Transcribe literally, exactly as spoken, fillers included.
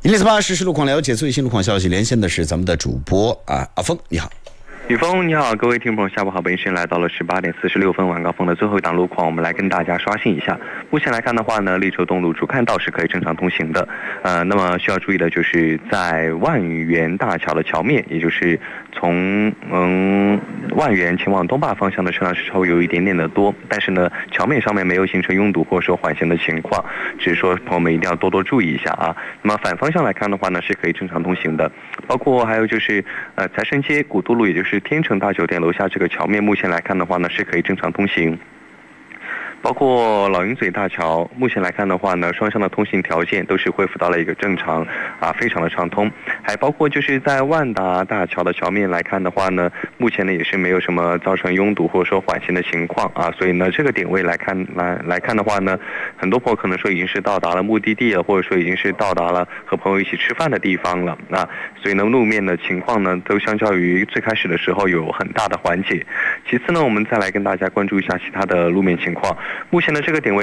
一零四八实时路况了解最新路况消息，连线的是咱们的主播啊，阿峰，你好。 雨峰，你好，各位听众朋友，下午好。本时间来到了十八点四十六分，晚高峰的最后一档路况，我们来跟大家刷新一下。目前来看的话呢，立州东路主干道是可以正常通行的。呃，那么需要注意的就是在万源大桥的桥面，也就是从嗯万源前往东坝方向的车辆是稍微有一点点的多，但是呢，桥面上面没有形成拥堵或者说缓行的情况，只是说朋友们一定要多多注意一下啊。那么反方向来看的话呢，是可以正常通行的，包括还有就是呃财神街古都路，也就是天成大酒店楼下这个桥面，目前来看的话呢是可以正常通行。包括老鹰嘴大桥，目前来看的话呢，双向的通行条件都是恢复到了一个正常啊，非常的畅通。还包括就是在万达大桥的桥面来看的话呢，目前呢也是没有什么造成拥堵或者说缓行的情况啊，所以呢这个点位来看来来看的话呢，很多朋友可能说已经是到达了目的地了，或者说已经是到达了和朋友一起吃饭的地方了啊，所以呢路面的情况呢都相较于最开始的时候有很大的缓解。其次呢，我们再来跟大家关注一下其他的路面情况。目前的这个点位